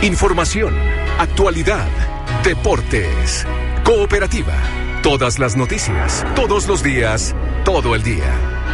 Información, actualidad, deportes, cooperativa. Todas las noticias, todos los días, todo el día.